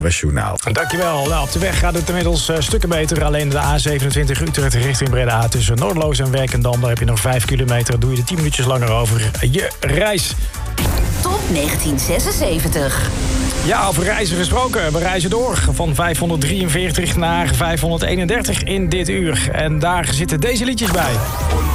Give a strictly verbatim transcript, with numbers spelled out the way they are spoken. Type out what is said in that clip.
Journaal. Dankjewel. Nou, op de weg gaat het inmiddels uh, stukken beter. Alleen de A zevenentwintig Utrecht richting Breda tussen Noordloos en Werkendam. Daar heb je nog vijf kilometer. Doe je er tien minuutjes langer over je reis. Top negentien zesenzeventig. Ja, over reizen gesproken. We reizen door van vijfhonderddrieënveertig naar vijfhonderdeenendertig in dit uur. En daar zitten deze liedjes bij.